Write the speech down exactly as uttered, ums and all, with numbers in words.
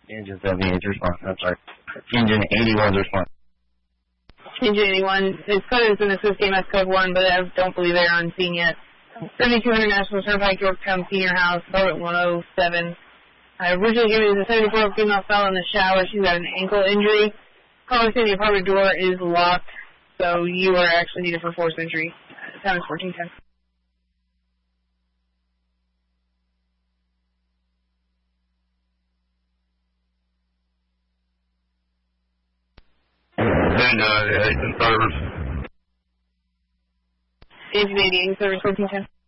Engine seventy-eight's response. I'm sorry. Engine eighty-one's response. Engine eighty-one. It's code is in the Swiss Game S code one, but I don't believe they're on scene yet. seventy-two hundred National Turnpike, Yorktown Senior House, Velvet one oh seven. I originally gave it to a seventy-four female fell in the shower. She's got an ankle injury. Caller saying the apartment door is locked, so you are actually needed for forced entry. Time is fourteen ten. And, uh, agent service. Agent eighty-eight, service fourteen ten.